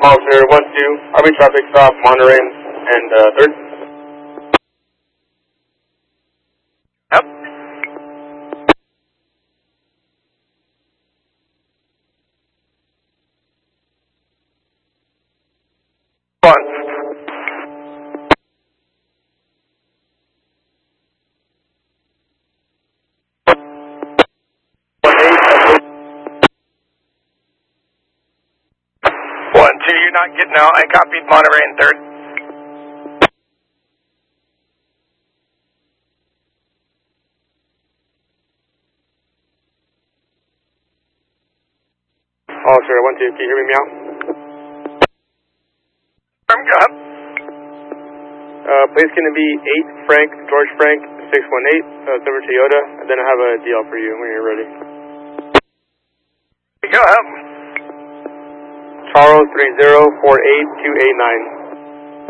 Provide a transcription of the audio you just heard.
Officer 1-2, Army traffic stop, Monterey and 3rd. Yep. One. One, two, you're not getting out. I copied Monterey and 3rd. Officer 1-2, can you hear me out? Go ahead. Place going to be 8 Frank, George Frank, 618, Silver Toyota, and then I have a DL for you when you're ready. Go ahead. Charles 30 48289.